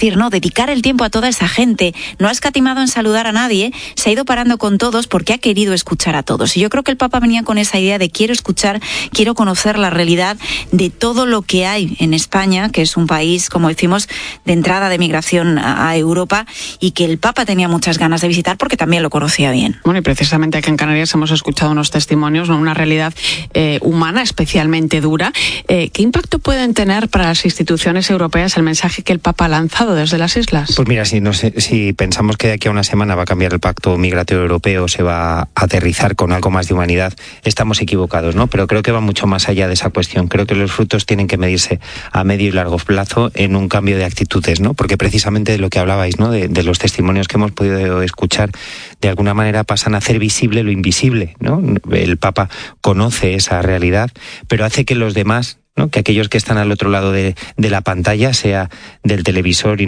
insistir, ¿no? Dedicar el tiempo a toda esa gente. No ha escatimado en saludar a nadie, se ha ido parando con todos porque ha querido escuchar a todos. Y yo creo que el Papa venía con esa idea de quiero escuchar, quiero conocer la realidad de todo lo que hay en España, que es un país, como decimos, de entrada de migración a Europa, y que el Papa tenía muchas ganas de visitar porque también lo conocía bien. Bueno, y precisamente aquí en Canarias hemos escuchado unos testimonios, ¿no? Una realidad humana especialmente dura. ¿Qué impacto pueden tener para las instituciones europeas el mensaje que el Papa ha lanzado desde las islas? Pues mira, si pensamos que de aquí a una semana va a cambiar el pacto migratorio europeo, se va a aterrizar con algo más de humanidad, estamos equivocados, ¿no? Pero creo que va mucho más allá de esa cuestión. Creo que los frutos tienen que medirse a medio y largo plazo en un cambio de actitudes, ¿no? Porque precisamente de lo que hablabais, ¿no? De los testimonios que hemos podido escuchar, de alguna manera pasan a hacer visible lo invisible, ¿no? El Papa conoce esa realidad, pero hace que los demás, ¿no? Que aquellos que están al otro lado de la pantalla, sea del televisor y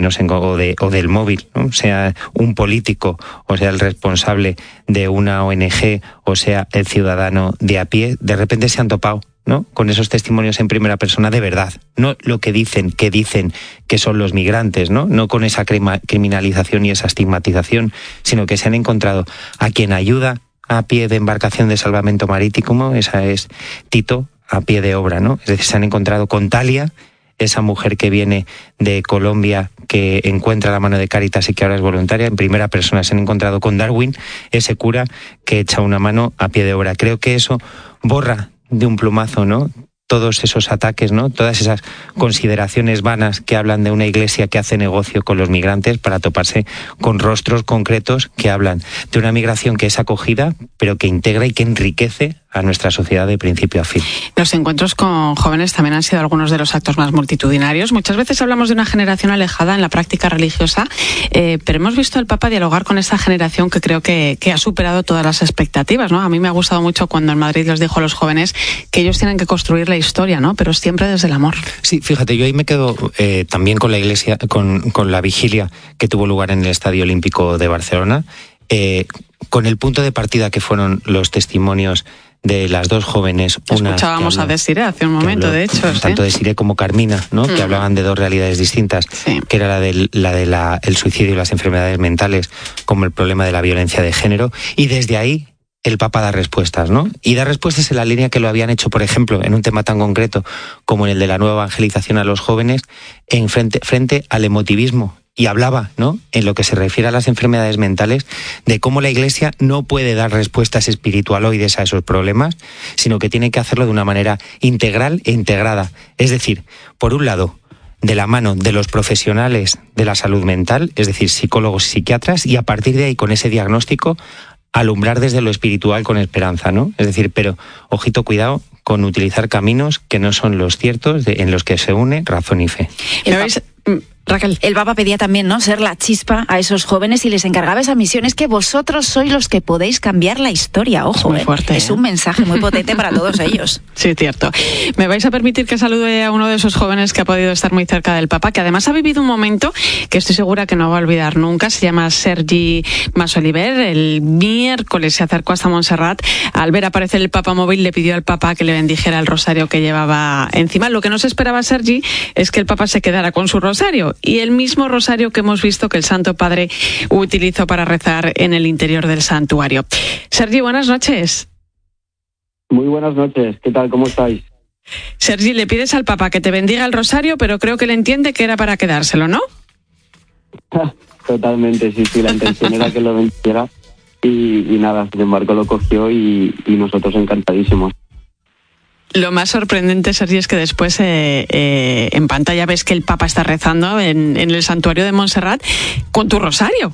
o del móvil, ¿no? Sea un político, o sea el responsable de una ONG, o sea el ciudadano de a pie, de repente se han topado, ¿no? Con esos testimonios en primera persona de verdad, no lo que dicen que son los migrantes, no con esa criminalización y esa estigmatización, sino que se han encontrado a quien ayuda a pie de embarcación de salvamento marítimo, esa es Tito, a pie de obra, ¿no? Es decir, se han encontrado con Talia, esa mujer que viene de Colombia, que encuentra la mano de Cáritas y que ahora es voluntaria, en primera persona. Se han encontrado con Darwin, ese cura que echa una mano a pie de obra. Creo que eso borra de un plumazo, ¿no? Todos esos ataques, ¿no? Todas esas consideraciones vanas que hablan de una iglesia que hace negocio con los migrantes para toparse con rostros concretos que hablan de una migración que es acogida, pero que integra y que enriquece a nuestra sociedad de principio a fin. Los encuentros con jóvenes también han sido algunos de los actos más multitudinarios. Muchas veces hablamos de una generación alejada en la práctica religiosa, pero hemos visto al Papa dialogar con esta generación que creo que ha superado todas las expectativas, ¿no? A mí me ha gustado mucho cuando en Madrid les dijo a los jóvenes que ellos tienen que construir la historia, ¿no? Pero siempre desde el amor. Sí, fíjate, yo ahí me quedo también con la iglesia, con la vigilia que tuvo lugar en el Estadio Olímpico de Barcelona, con el punto de partida que fueron los testimonios de las dos jóvenes. Escuchábamos a Desiré hace un momento, de hecho. Tanto Desiré como Carmina, ¿no? Que hablaban de dos realidades distintas, que era la de el suicidio y las enfermedades mentales, como el problema de la violencia de género. Y desde ahí el Papa da respuestas, ¿no? Y da respuestas en la línea que lo habían hecho, por ejemplo, en un tema tan concreto como en el de la nueva evangelización a los jóvenes, frente al emotivismo. Y hablaba, ¿no?, en lo que se refiere a las enfermedades mentales, de cómo la Iglesia no puede dar respuestas espiritualoides a esos problemas, sino que tiene que hacerlo de una manera integral e integrada. Es decir, por un lado, de la mano de los profesionales de la salud mental, es decir, psicólogos y psiquiatras, y a partir de ahí, con ese diagnóstico, alumbrar desde lo espiritual con esperanza, ¿no? Es decir, pero, ojito, cuidado con utilizar caminos que no son los ciertos, en los que se une razón y fe. Raquel, el Papa pedía también, ¿no?, ser la chispa a esos jóvenes y les encargaba esa misión. Es que vosotros sois los que podéis cambiar la historia, ojo. Es muy fuerte, es un mensaje muy potente para todos ellos. Sí, cierto. Me vais a permitir que salude a uno de esos jóvenes que ha podido estar muy cerca del Papa, que además ha vivido un momento que estoy segura que no va a olvidar nunca. Se llama Sergi Masoliver. El miércoles se acercó hasta Montserrat. Al ver aparecer el Papa móvil, le pidió al Papa que le bendijera el rosario que llevaba encima. Lo que no se esperaba Sergi es que el Papa se quedara con su rosario, y el mismo rosario que hemos visto que el Santo Padre utilizó para rezar en el interior del santuario. Sergi, buenas noches. Muy buenas noches, ¿qué tal? ¿Cómo estáis? Sergi, le pides al Papa que te bendiga el rosario, pero creo que él entiende que era para quedárselo, ¿no? Totalmente, sí, la intención era que lo bendijera y nada, sin embargo lo cogió y nosotros encantadísimos. Lo más sorprendente, Sergi, es que después en pantalla ves que el Papa está rezando en el santuario de Montserrat con tu rosario.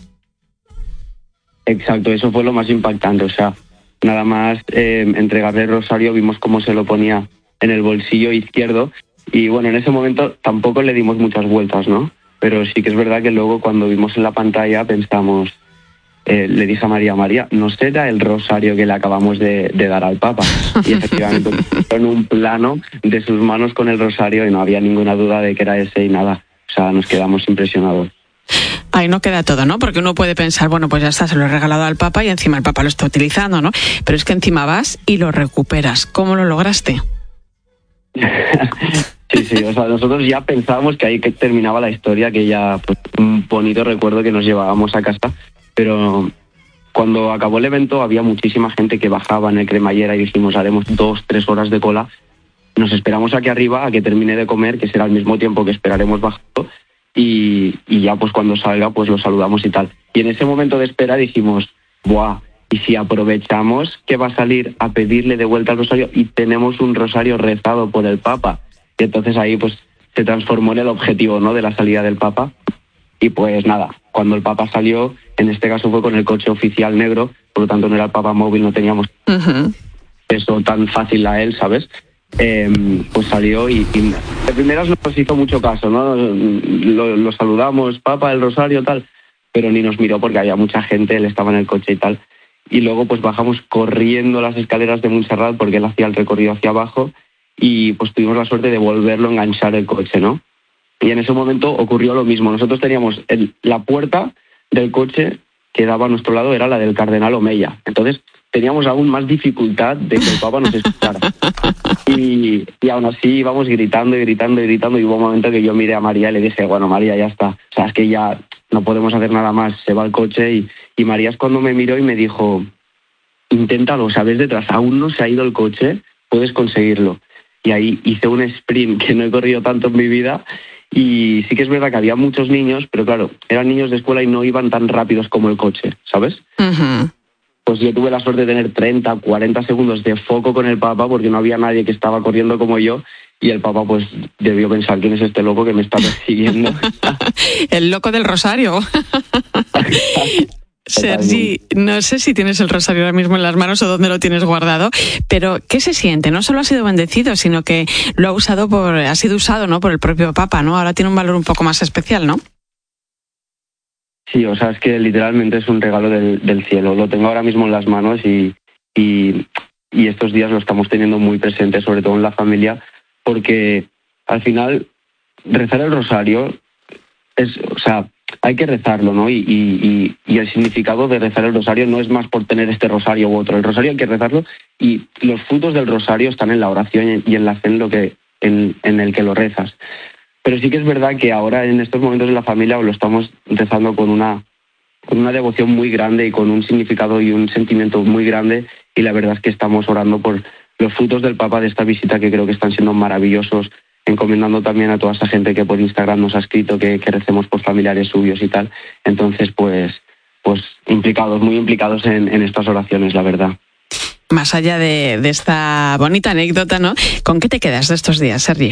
Exacto, eso fue lo más impactante. O sea, nada más entregarle el rosario, vimos cómo se lo ponía en el bolsillo izquierdo y bueno, en ese momento tampoco le dimos muchas vueltas, ¿no? Pero sí que es verdad que luego cuando vimos en la pantalla pensamos... le dije a María, ¿no será el rosario que le acabamos de dar al Papa? Y efectivamente, en un plano de sus manos con el rosario y no había ninguna duda de que era ese y nada. O sea, nos quedamos impresionados. Ahí no queda todo, ¿no? Porque uno puede pensar, bueno, pues ya está, se lo he regalado al Papa y encima el Papa lo está utilizando, ¿no? Pero es que encima vas y lo recuperas. ¿Cómo lo lograste? Sí, o sea, nosotros ya pensábamos que ahí que terminaba la historia, que ya pues, un bonito recuerdo que nos llevábamos a casa, pero cuando acabó el evento había muchísima gente que bajaba en el cremallera y dijimos, haremos 2-3 horas de cola, nos esperamos aquí arriba a que termine de comer, que será al mismo tiempo que esperaremos bajando, y ya pues cuando salga pues lo saludamos y tal. Y en ese momento de espera dijimos, ¡buah! Y si aprovechamos que va a salir a pedirle de vuelta el rosario y tenemos un rosario rezado por el Papa. Y entonces ahí pues se transformó en el objetivo, ¿no?, de la salida del Papa. Y pues nada, cuando el Papa salió, en este caso fue con el coche oficial negro, por lo tanto no era el Papa móvil, no teníamos eso tan fácil a él, ¿sabes? Pues salió y de primeras no nos hizo mucho caso, ¿no? Lo saludamos, Papa, el rosario, tal, pero ni nos miró porque había mucha gente, él estaba en el coche y tal. Y luego pues bajamos corriendo las escaleras de Montserrat porque él hacía el recorrido hacia abajo y pues tuvimos la suerte de volverlo a enganchar el coche, ¿no? Y en ese momento ocurrió lo mismo. Nosotros teníamos la puerta del coche que daba a nuestro lado, era la del cardenal Omeya. Entonces teníamos aún más dificultad de que el Papa nos escuchara. Y aún así íbamos gritando y gritando y gritando, y hubo un momento que yo miré a María y le dije, bueno, María, ya está. O sea, es que ya no podemos hacer nada más, se va el coche. Y María es cuando me miró y me dijo, inténtalo, o sea, ves detrás, aún no se ha ido el coche, puedes conseguirlo. Y ahí hice un sprint que no he corrido tanto en mi vida. Y sí que es verdad que había muchos niños, pero claro, eran niños de escuela y no iban tan rápidos como el coche, ¿sabes? Pues yo tuve la suerte de tener 30, 40 segundos de foco con el Papa porque no había nadie que estaba corriendo como yo, y el Papa pues debió pensar, ¿quién es este loco que me está persiguiendo? El loco del rosario. Sergi, no sé si tienes el rosario ahora mismo en las manos o dónde lo tienes guardado, pero ¿qué se siente? No solo ha sido bendecido, sino que lo ha sido usado, ¿no?, por el propio Papa, ¿no? Ahora tiene un valor un poco más especial, ¿no? Sí, o sea, es que literalmente es un regalo del cielo. Lo tengo ahora mismo en las manos y estos días lo estamos teniendo muy presente, sobre todo en la familia, porque al final rezar el rosario hay que rezarlo, ¿no? Y el significado de rezar el rosario no es más por tener este rosario u otro. El rosario hay que rezarlo y los frutos del rosario están en la oración y en la fe en el que lo rezas. Pero sí que es verdad que ahora en estos momentos de la familia lo estamos rezando con una devoción muy grande y con un significado y un sentimiento muy grande, y la verdad es que estamos orando por los frutos del Papa de esta visita, que creo que están siendo maravillosos, encomendando también a toda esa gente que por Instagram nos ha escrito que recemos por familiares suyos y tal. Entonces, pues muy implicados en estas oraciones, la verdad. Más allá de esta bonita anécdota, ¿no? ¿Con qué te quedas de estos días, Sergi?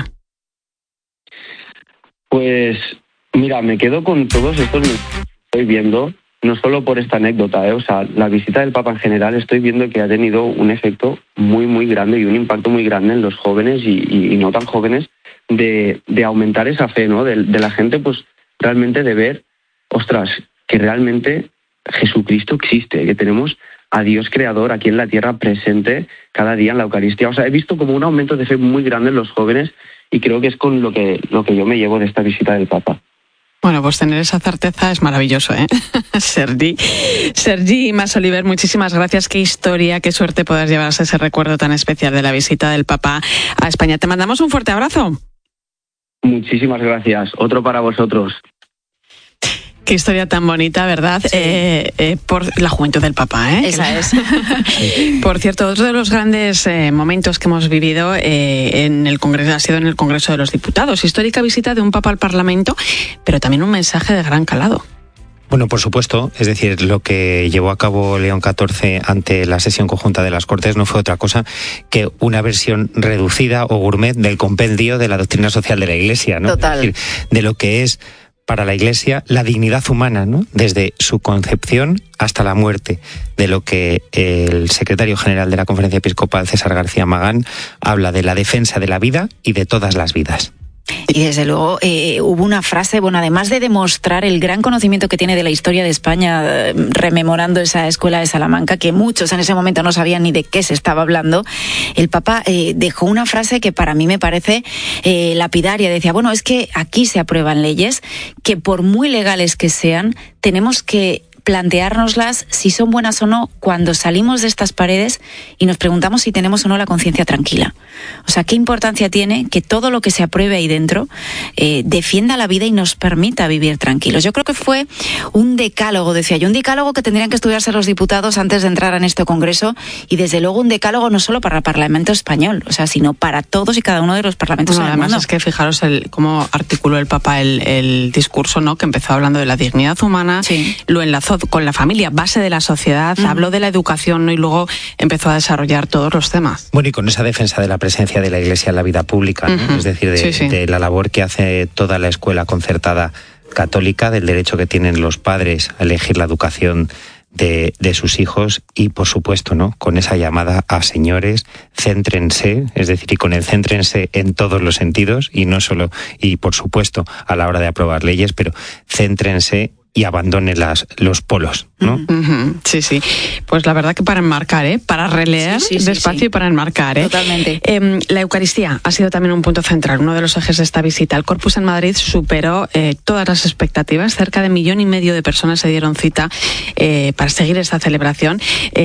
Pues mira, me quedo con todos estos que estoy viendo, no solo por esta anécdota, o sea, la visita del Papa en general, estoy viendo que ha tenido un efecto muy, muy grande y un impacto muy grande en los jóvenes y no tan jóvenes, de aumentar esa fe, ¿no? De la gente, pues realmente de ver, ostras, que realmente Jesucristo existe, que tenemos a Dios creador aquí en la tierra presente cada día en la Eucaristía. O sea, he visto como un aumento de fe muy grande en los jóvenes y creo que es con lo que yo me llevo de esta visita del Papa. Bueno, pues tener esa certeza es maravilloso, ¿eh? Sergi Mas-Oliver, muchísimas gracias. Qué historia, qué suerte poder llevarse ese recuerdo tan especial de la visita del Papa a España. Te mandamos un fuerte abrazo. Muchísimas gracias. Otro para vosotros. Qué historia tan bonita, ¿verdad? Sí. Por la juventud del Papa, ¿eh? Esa es. Por cierto, otro de los grandes momentos que hemos vivido en el Congreso ha sido en el Congreso de los Diputados. Histórica visita de un Papa al Parlamento, pero también un mensaje de gran calado. Bueno, por supuesto, es decir, lo que llevó a cabo León XIV ante la sesión conjunta de las Cortes no fue otra cosa que una versión reducida o gourmet del compendio de la doctrina social de la Iglesia, ¿no? Total. Es decir, de lo que es para la Iglesia la dignidad humana, ¿no? Desde su concepción hasta la muerte, de lo que el secretario general de la Conferencia Episcopal, César García Magán, habla de la defensa de la vida y de todas las vidas. Y desde luego hubo una frase, bueno, además de demostrar el gran conocimiento que tiene de la historia de España, rememorando esa escuela de Salamanca, que muchos en ese momento no sabían ni de qué se estaba hablando, el Papa dejó una frase que para mí me parece lapidaria. Decía, bueno, es que aquí se aprueban leyes que por muy legales que sean, tenemos que planteárnoslas si son buenas o no cuando salimos de estas paredes y nos preguntamos si tenemos o no la conciencia tranquila. O sea, ¿qué importancia tiene que todo lo que se apruebe ahí dentro defienda la vida y nos permita vivir tranquilos? Yo creo que fue un decálogo, decía yo, un decálogo que tendrían que estudiarse los diputados antes de entrar en este Congreso, y desde luego un decálogo no solo para el Parlamento español, o sea, sino para todos y cada uno de los parlamentos del mundo. Además es que fijaros cómo articuló el Papa el discurso, ¿no? Que empezó hablando de la dignidad humana, sí, lo enlazó con la familia, base de la sociedad, habló de la educación, ¿no? Y luego empezó a desarrollar todos los temas. Bueno, y con esa defensa de la presencia de la Iglesia en la vida pública, ¿no? Es decir, de la labor que hace toda la escuela concertada católica, del derecho que tienen los padres a elegir la educación de sus hijos, y por supuesto, ¿no?, con esa llamada a señores, céntrense, es decir, y con el céntrense en todos los sentidos, y no solo, y por supuesto a la hora de aprobar leyes, pero céntrense y abandone los polos, ¿no? Sí, sí. Pues la verdad que para enmarcar, para releer despacio y para enmarcar. Totalmente. La Eucaristía ha sido también un punto central, uno de los ejes de esta visita. El Corpus en Madrid superó todas las expectativas. Cerca de 1,5 millones de personas se dieron cita para seguir esta celebración.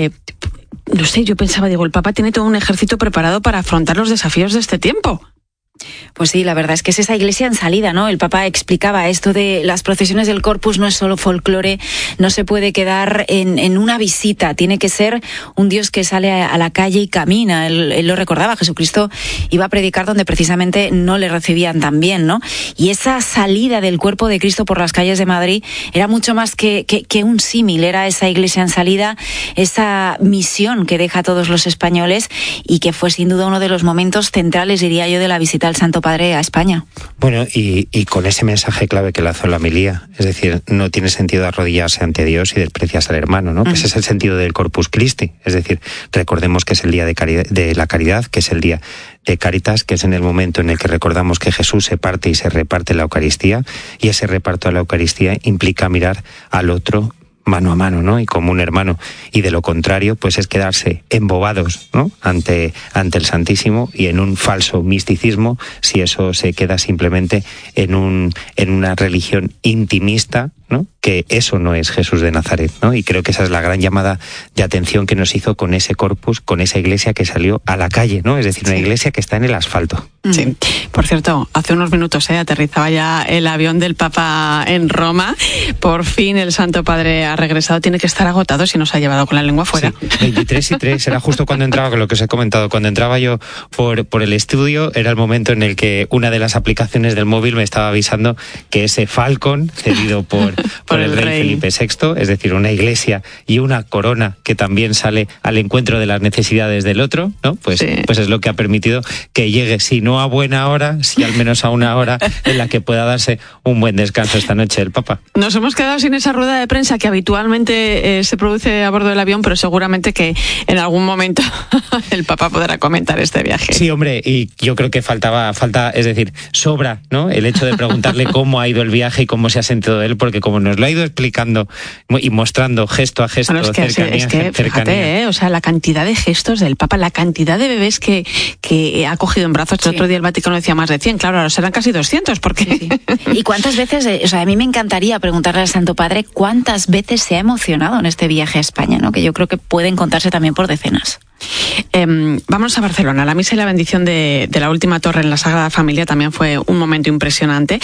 No sé, yo pensaba, digo, el Papa tiene todo un ejército preparado para afrontar los desafíos de este tiempo. Pues sí, la verdad es que es esa iglesia en salida, ¿no? El Papa explicaba esto de las procesiones del Corpus, no es solo folclore, no se puede quedar en una visita, tiene que ser un Dios que sale a la calle y camina. Él lo recordaba, Jesucristo iba a predicar donde precisamente no le recibían tan bien, ¿no? Y esa salida del cuerpo de Cristo por las calles de Madrid era mucho más que un símil, era esa iglesia en salida, esa misión que deja a todos los españoles, y que fue sin duda uno de los momentos centrales, diría yo, de la visita al Santo Padre a España. Bueno, y con ese mensaje clave que lanzó la homilía, es decir, no tiene sentido arrodillarse ante Dios y desprecias al hermano, ¿no? Pues es el sentido del Corpus Christi, es decir, recordemos que es el día de la caridad, que es el día de Caritas, que es en el momento en el que recordamos que Jesús se parte y se reparte la Eucaristía, y ese reparto de la Eucaristía implica mirar al otro mano a mano, ¿no? Y como un hermano. Y de lo contrario, pues es quedarse embobados, ¿no?, ante el Santísimo, y en un falso misticismo, si eso se queda simplemente en una religión intimista, ¿no?, que eso no es Jesús de Nazaret, ¿no? Y creo que esa es la gran llamada de atención que nos hizo con ese Corpus, con esa iglesia que salió a la calle, ¿no? Es decir, una iglesia que está en el asfalto. Sí. Por cierto, hace unos minutos aterrizaba ya el avión del Papa en Roma. Por fin el Santo Padre ha regresado. Tiene que estar agotado si nos ha llevado con la lengua fuera. Sí, 23 y 3, era justo cuando entraba, con lo que os he comentado, cuando entraba yo por el estudio, era el momento en el que una de las aplicaciones del móvil me estaba avisando que ese Falcon, cedido por el rey Felipe VI, es decir, una iglesia y una corona que también sale al encuentro de las necesidades del otro, ¿no? Pues es lo que ha permitido que llegue, si no a buena hora, si al menos a una hora en la que pueda darse un buen descanso esta noche el Papa. Nos hemos quedado sin esa rueda de prensa que habitualmente se produce a bordo del avión, pero seguramente que en algún momento el Papa podrá comentar este viaje. Sí, hombre, y yo creo que falta, es decir, sobra, ¿no?, el hecho de preguntarle cómo ha ido el viaje y cómo se ha sentido él, porque como nos lo ha ido explicando y mostrando gesto a gesto, bueno, cercanía. Fíjate, o sea, la cantidad de gestos del Papa, la cantidad de bebés que ha cogido en brazos. El otro día el Vaticano decía más de 100, claro, ahora serán casi 200, porque... Sí. ¿Y cuántas veces, a mí me encantaría preguntarle al Santo Padre cuántas veces se ha emocionado en este viaje a España, ¿no?, que yo creo que pueden contarse también por decenas. Vamos a Barcelona. La misa y la bendición de la última torre en la Sagrada Familia también fue un momento impresionante.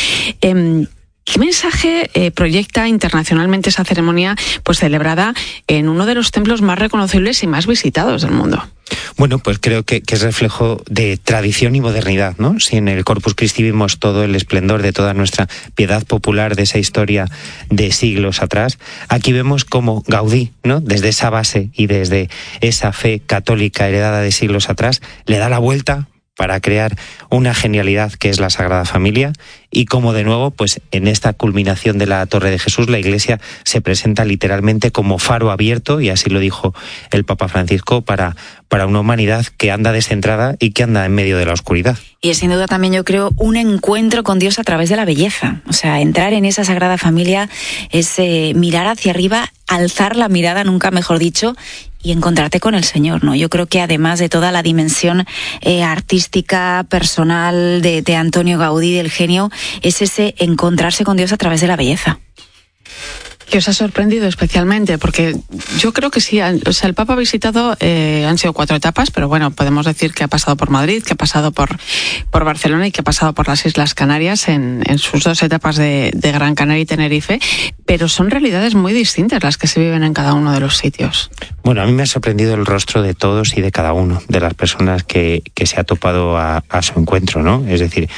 ¿Qué mensaje proyecta internacionalmente esa ceremonia, pues celebrada en uno de los templos más reconocibles y más visitados del mundo? Bueno, pues creo que es reflejo de tradición y modernidad, ¿no? Si en el Corpus Christi vimos todo el esplendor de toda nuestra piedad popular, de esa historia de siglos atrás, aquí vemos cómo Gaudí, ¿no?, desde esa base y desde esa fe católica heredada de siglos atrás, le da la vuelta para crear una genialidad que es la Sagrada Familia, y como de nuevo, pues en esta culminación de la Torre de Jesús, la Iglesia se presenta literalmente como faro abierto, y así lo dijo el Papa Francisco, para una humanidad que anda descentrada y que anda en medio de la oscuridad. Y es sin duda también, yo creo, un encuentro con Dios a través de la belleza. O sea, entrar en esa Sagrada Familia es mirar hacia arriba, alzar la mirada, nunca mejor dicho, y encontrarte con el Señor, ¿no? Yo creo que además de toda la dimensión artística, personal de Antonio Gaudí, del genio, es ese encontrarse con Dios a través de la belleza. ¿Qué os ha sorprendido especialmente? Porque yo creo que sí, o sea, el Papa ha visitado, han sido 4 etapas, pero bueno, podemos decir que ha pasado por Madrid, que ha pasado por Barcelona y que ha pasado por las Islas Canarias en sus 2 etapas de Gran Canaria y Tenerife, pero son realidades muy distintas las que se viven en cada uno de los sitios. Bueno, a mí me ha sorprendido el rostro de todos y de cada uno, de las personas que se ha topado a su encuentro, ¿no? Es decir,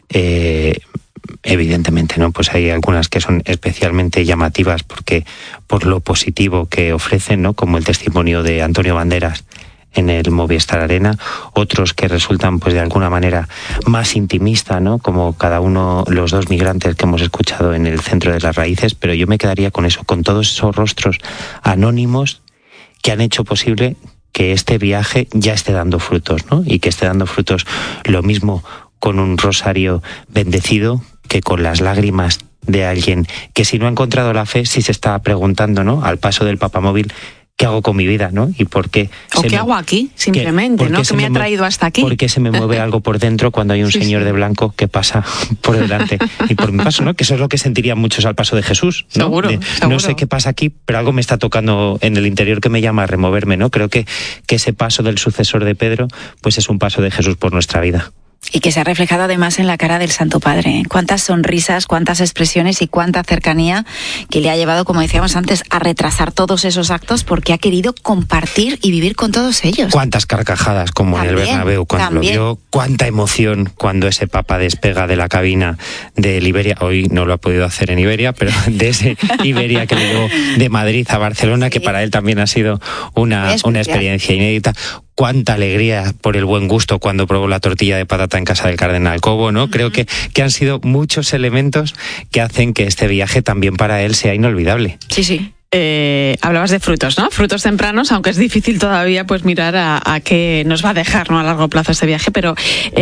evidentemente, ¿no? Pues hay algunas que son especialmente llamativas por lo positivo que ofrecen, ¿no? Como el testimonio de Antonio Banderas en el Movistar Arena, otros que resultan pues de alguna manera más intimista, ¿no? Como cada uno, los 2 migrantes que hemos escuchado en el Centro de las Raíces, pero yo me quedaría con eso, con todos esos rostros anónimos que han hecho posible que este viaje ya esté dando frutos, ¿no? Y que esté dando frutos lo mismo con un rosario bendecido que con las lágrimas de alguien que, si no ha encontrado la fe, sí se está preguntando, ¿no? Al paso del papamóvil, ¿qué hago con mi vida, no? ¿Y por qué? ¿O qué hago aquí? Simplemente, ¿no? ¿Qué me ha traído hasta aquí? ¿Por qué se me mueve algo por dentro cuando hay un señor de blanco que pasa por delante y por mi paso, ¿no? Que eso es lo que sentirían muchos al paso de Jesús, ¿no? Seguro. No sé qué pasa aquí, pero algo me está tocando en el interior que me llama a removerme, ¿no? Creo que ese paso del sucesor de Pedro, pues es un paso de Jesús por nuestra vida. Y que se ha reflejado además en la cara del Santo Padre. Cuántas sonrisas, cuántas expresiones y cuánta cercanía que le ha llevado, como decíamos antes, a retrasar todos esos actos porque ha querido compartir y vivir con todos ellos. Cuántas carcajadas, como también, en el Bernabéu cuando lo vio, cuánta emoción cuando ese Papa despega de la cabina de Iberia. Hoy no lo ha podido hacer en Iberia, pero de ese Iberia que le llevó de Madrid a Barcelona, que para él también ha sido una experiencia inédita. Cuánta alegría por el buen gusto cuando probó la tortilla de patata en casa del Cardenal Cobo, ¿no? Creo que han sido muchos elementos que hacen que este viaje también para él sea inolvidable. Sí, sí. Hablabas de frutos, ¿no? Frutos tempranos, aunque es difícil todavía pues mirar a qué nos va a dejar, ¿no? A largo plazo este viaje, pero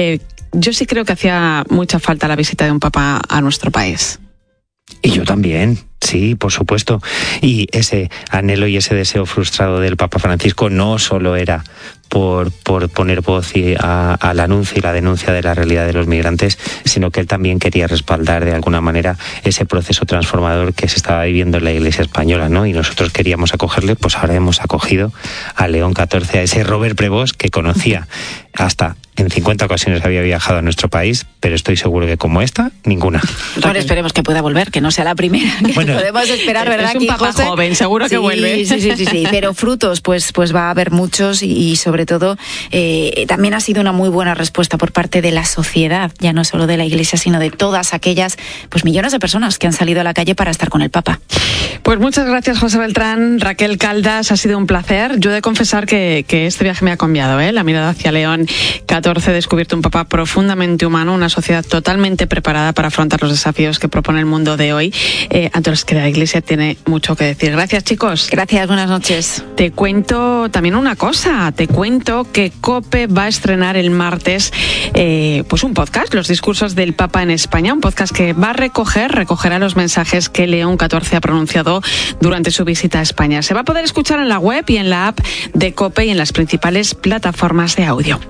yo sí creo que hacía mucha falta la visita de un papa a nuestro país. Y yo también, sí, por supuesto. Y ese anhelo y ese deseo frustrado del Papa Francisco no solo era por poner voz al anuncio y la denuncia de la realidad de los migrantes, sino que él también quería respaldar de alguna manera ese proceso transformador que se estaba viviendo en la Iglesia española, ¿no? Y nosotros queríamos acogerle, pues ahora hemos acogido a León XIV, a ese Robert Prevost que conocía hasta en 50 ocasiones había viajado a nuestro país, pero estoy seguro que como esta, ninguna. Ahora esperemos que pueda volver, que no sea la primera. Bueno, podemos esperar, ¿verdad? Es un papa joven, seguro que vuelve. Sí. Pero frutos, pues va a haber muchos y sobre todo también ha sido una muy buena respuesta por parte de la sociedad, ya no solo de la Iglesia, sino de todas aquellas pues millones de personas que han salido a la calle para estar con el Papa. Pues muchas gracias, José Beltrán, Raquel Caldas, ha sido un placer. Yo he de confesar que este viaje me ha cambiado, la mirada hacia León XIV. He descubierto un Papa profundamente humano, una sociedad totalmente preparada para afrontar los desafíos que propone el mundo de hoy, ante los que la Iglesia tiene mucho que decir. Gracias, chicos. Gracias, buenas noches. Te cuento también una cosa, que COPE va a estrenar el martes pues un podcast, Los discursos del Papa en España, un podcast que va a recogerá los mensajes que León XIV ha pronunciado durante su visita a España. Se va a poder escuchar en la web y en la app de COPE y en las principales plataformas de audio.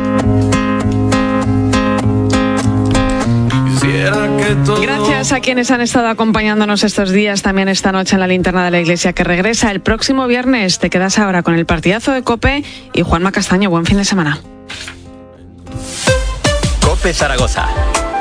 Gracias a quienes han estado acompañándonos estos días, también esta noche en la linterna de la Iglesia, que regresa el próximo viernes. Te quedas ahora con el partidazo de COPE y Juanma Castaño. Buen fin de semana. COPE Zaragoza.